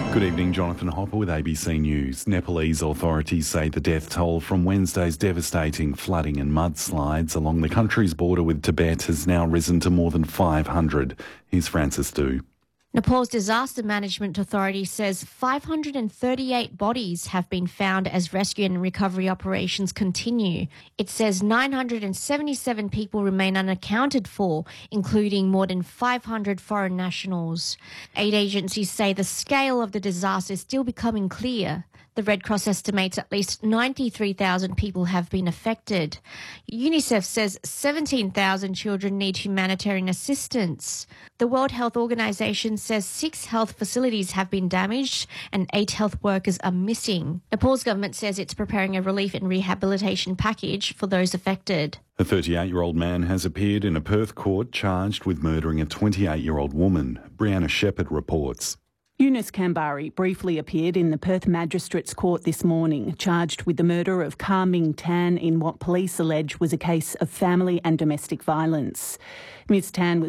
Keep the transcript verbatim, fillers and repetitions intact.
Good evening, Jonathan Hopper with A B C News. Nepalese authorities say the death toll from Wednesday's devastating flooding and mudslides along the country's border with Tibet has now risen to more than five hundred. Here's Francis Du. Nepal's Disaster Management Authority says five hundred thirty-eight bodies have been found as rescue and recovery operations continue. It says nine hundred seventy-seven people remain unaccounted for, including more than five hundred foreign nationals. Aid agencies say the scale of the disaster is still becoming clear. The Red Cross estimates at least ninety-three thousand people have been affected. UNICEF says seventeen thousand children need humanitarian assistance. The World Health Organization says six health facilities have been damaged and eight health workers are missing. Nepal's government says it's preparing a relief and rehabilitation package for those affected. A thirty-eight-year-old man has appeared in a Perth court charged with murdering a twenty-eight-year-old woman. Brianna Shepherd reports. Eunice Kambari briefly appeared in the Perth Magistrates Court this morning, charged with the murder of Kar Ming Tan in what police allege was a case of family and domestic violence. Miz Tan was